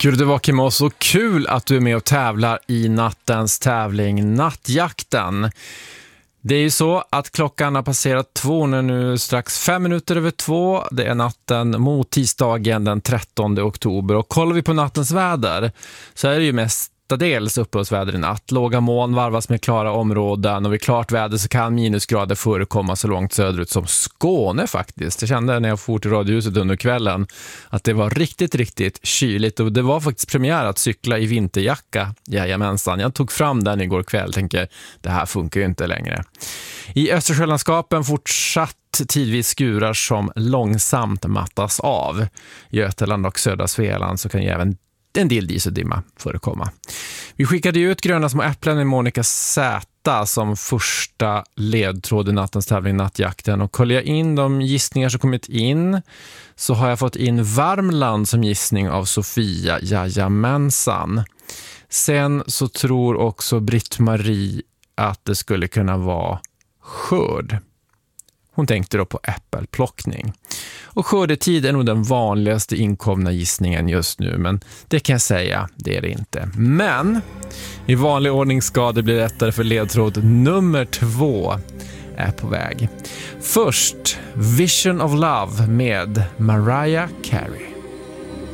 Gud, det var Kim, så kul att du är med och tävlar i nattens tävling Nattjakten. Det är ju så att klockan har passerat 2 nu, strax 5 minuter över 2. Det är natten mot tisdagen den 13 oktober. Och kollar vi på nattens väder så är det ju mestadels uppehållsväder i natt. Låga moln varvas med klara områden, och vid klart väder så kan minusgrader förekomma så långt söderut som Skåne faktiskt. Jag kände när jag for till radiohuset under kvällen att det var riktigt kyligt, och det var faktiskt premiär att cykla i vinterjacka. Jajamensan, jag tog fram den igår kväll, tänker det här funkar ju inte längre. I Östersjölandskapen fortsatt tidvis skurar som långsamt mattas av. I Götaland och södra Svealand så kan ju även en del dis och dimma förekomma. Vi skickade ut gröna små äpplen med Monica Z som första ledtråd i nattens tävling Nattjakten, och kollar jag in de gissningar som kommit in så har jag fått in Värmland som gissning av Sofia. Jajamensan. Sen så tror också Britt-Marie att det skulle kunna vara skörd. Hon tänkte då på äppelplockning. Och skördetid är nog den vanligaste inkomna gissningen just nu, men det kan jag säga, det är det inte. Men i vanlig ordning ska det bli lättare, för ledtråd nummer 2 är på väg. Först Vision of Love med Mariah Carey.